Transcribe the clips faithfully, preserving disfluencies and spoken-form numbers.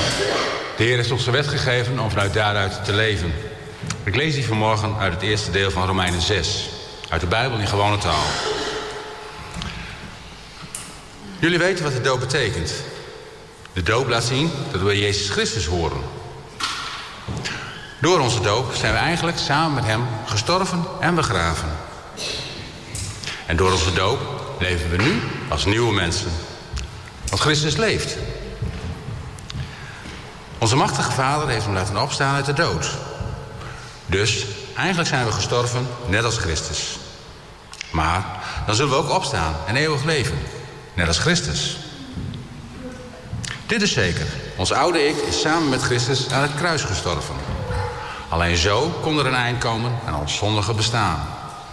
De Heer heeft ons de wet gegeven om vanuit daaruit te leven. Ik lees die vanmorgen uit het eerste deel van Romeinen zes. Uit de Bijbel in gewone taal. Jullie weten wat de doop betekent. De doop laat zien dat we bij Jezus Christus horen. Door onze doop zijn we eigenlijk samen met hem gestorven en begraven. En door onze doop leven we nu als nieuwe mensen. Want Christus leeft. Onze machtige Vader heeft hem laten opstaan uit de dood. Dus eigenlijk zijn we gestorven net als Christus. Maar dan zullen we ook opstaan en eeuwig leven. Net als Christus. Dit is zeker. Ons oude ik is samen met Christus aan het kruis gestorven. Alleen zo kon er een eind komen aan ons zondige bestaan.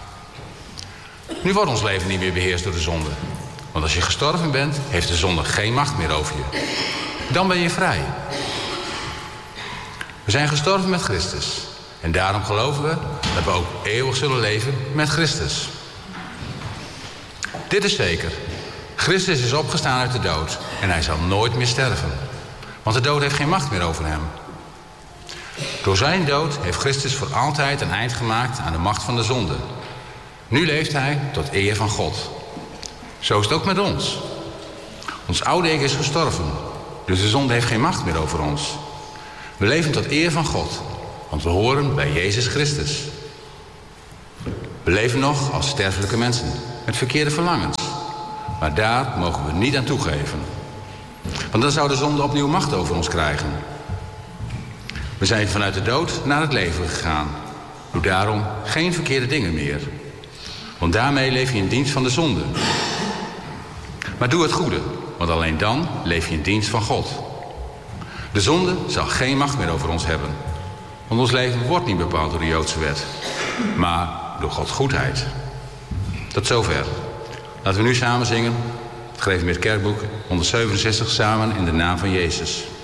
Nu wordt ons leven niet meer beheerst door de zonde. Want als je gestorven bent, heeft de zonde geen macht meer over je. Dan ben je vrij. We zijn gestorven met Christus. En daarom geloven we dat we ook eeuwig zullen leven met Christus. Dit is zeker. Christus is opgestaan uit de dood. En hij zal nooit meer sterven. Want de dood heeft geen macht meer over hem. Door zijn dood heeft Christus voor altijd een eind gemaakt aan de macht van de zonde. Nu leeft hij tot eer van God. Zo is het ook met ons. Ons oude ik is gestorven. Dus de zonde heeft geen macht meer over ons. We leven tot eer van God. Want we horen bij Jezus Christus. We leven nog als sterfelijke mensen. Met verkeerde verlangens. Maar daar mogen we niet aan toegeven. Want dan zou de zonde opnieuw macht over ons krijgen. We zijn vanuit de dood naar het leven gegaan. Doe daarom geen verkeerde dingen meer. Want daarmee leef je in dienst van de zonde. Maar doe het goede, want alleen dan leef je in dienst van God. De zonde zal geen macht meer over ons hebben. Want ons leven wordt niet bepaald door de Joodse wet, maar door Gods goedheid. Tot zover. Laten we nu samen zingen. Het Gereformeerd Kerkboek honderdzevenenzestig samen in de naam van Jezus.